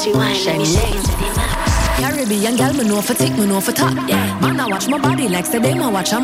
she whine, let me shake to the max. Caribbean girl, me know for tick, me know for top. Yeah, man, I watch my body like say they ma watch a